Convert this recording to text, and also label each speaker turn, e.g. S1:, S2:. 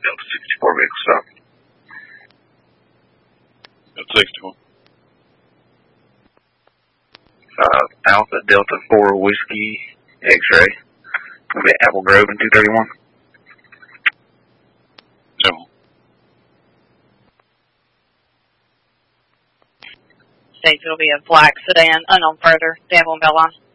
S1: Delta 64 vehicle stop.
S2: Delta 61.
S1: Alpha Delta 4 Whiskey X-ray. Gonna be Apple Grove and 231.
S2: No.
S3: States it'll be a black sedan, unknown further. Danville and Belline.